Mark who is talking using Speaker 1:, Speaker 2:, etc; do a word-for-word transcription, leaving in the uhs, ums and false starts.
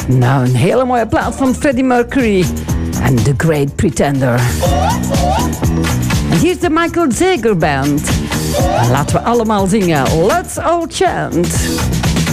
Speaker 1: Nou, een hele mooie plaat van Freddie Mercury en The Great Pretender. En hier is de Michael Zager Band. En laten we allemaal zingen. Let's all chant.